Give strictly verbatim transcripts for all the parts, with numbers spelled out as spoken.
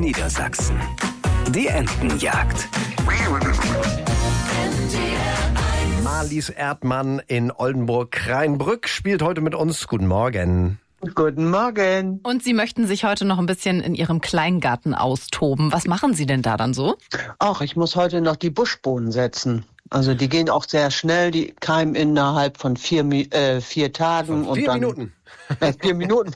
Niedersachsen. Die Entenjagd. Marlies Erdmann in Oldenburg-Kreinbrück spielt heute mit uns. Guten Morgen. Guten Morgen. Und Sie möchten sich heute noch ein bisschen in Ihrem Kleingarten austoben. Was machen Sie denn da dann so? Ach, ich muss heute noch die Buschbohnen setzen. Also die gehen auch sehr schnell, die keimen innerhalb von vier, äh, vier Tagen. Von vier und dann, Minuten. Äh, vier Minuten.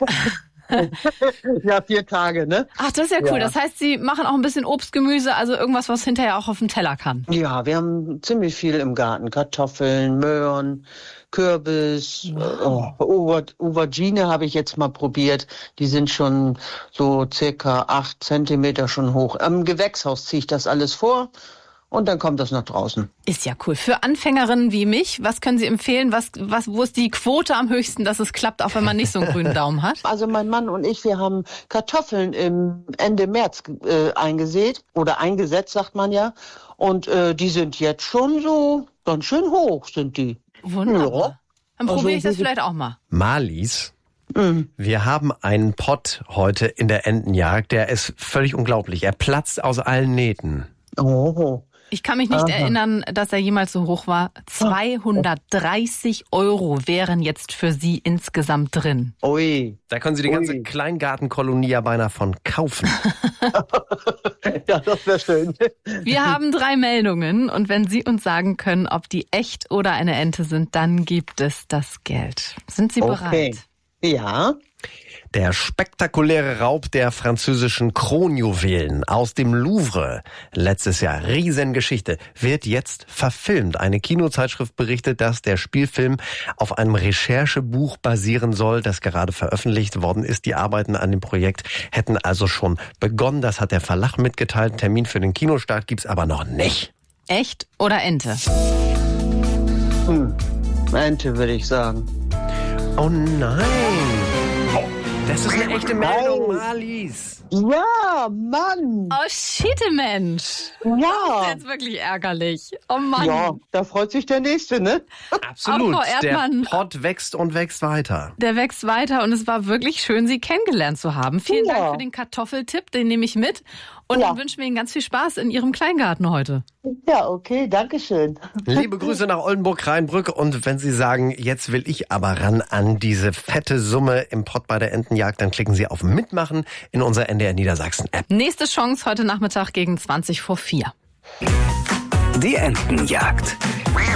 Ja, vier Tage, ne? Ach, das ist ja cool. Ja. Das heißt, Sie machen auch ein bisschen Obst, Gemüse, also irgendwas, was hinterher auch auf dem Teller kann. Ja, wir haben ziemlich viel im Garten. Kartoffeln, Möhren, Kürbis, wow. oh, Auber- Aubergine habe ich jetzt mal probiert. Die sind schon so circa acht Zentimeter schon hoch. Am Gewächshaus ziehe ich das alles vor. Und dann kommt das nach draußen. Ist ja cool. Für Anfängerinnen wie mich, was können Sie empfehlen? Was, was, wo ist die Quote am höchsten, dass es klappt, auch wenn man nicht so einen grünen Daumen hat? Also mein Mann und ich, wir haben Kartoffeln im Ende März äh, eingesät oder eingesetzt, sagt man ja. Und äh, die sind jetzt schon so ganz schön hoch, sind die. Wunderbar. Ja. Dann probiere Also, ich das vielleicht auch mal. Marlies, Mhm. wir haben einen Pott heute in der Entenjagd, der ist völlig unglaublich. Er platzt aus allen Nähten. Oh. Ich kann mich nicht Aha. erinnern, dass er jemals so hoch war. zweihundertdreißig Euro wären jetzt für Sie insgesamt drin. Ui. Da können Sie die ganze Ui. Kleingartenkolonie ja beinahe von kaufen. Ja, das wäre schön. Wir haben drei Meldungen und wenn Sie uns sagen können, ob die echt oder eine Ente sind, dann gibt es das Geld. Sind Sie bereit? Okay. Ja. Der spektakuläre Raub der französischen Kronjuwelen aus dem Louvre, letztes Jahr Riesengeschichte, wird jetzt verfilmt. Eine Kinozeitschrift berichtet, dass der Spielfilm auf einem Recherchebuch basieren soll, das gerade veröffentlicht worden ist. Die Arbeiten an dem Projekt hätten also schon begonnen. Das hat der Verlag mitgeteilt. Termin für den Kinostart gibt's aber noch nicht. Echt oder Ente? Hm. Ente, würde ich sagen. Oh nein! Das ist eine echte Meldung, Nein. Marlies. Ja, Mann. Oh, shit, Mensch. Das ist Ja. jetzt wirklich ärgerlich. Oh Mann. Ja, da freut sich der Nächste, ne? Absolut. Auch Frau Der Erdmann. Pott wächst und wächst weiter. Der wächst weiter und es war wirklich schön, Sie kennengelernt zu haben. Vielen Ja. Dank für den Kartoffeltipp, den nehme ich mit. Und Ja. dann wünschen wir Ihnen ganz viel Spaß in Ihrem Kleingarten heute. Ja, okay, danke schön. Liebe Grüße nach Oldenburg-Kreinbrück. Und wenn Sie sagen, jetzt will ich aber ran an diese fette Summe im Pott bei der Entenjagd, dann klicken Sie auf Mitmachen in unserer N D R Niedersachsen-App. Nächste Chance heute Nachmittag gegen zwanzig vor vier. Die Entenjagd.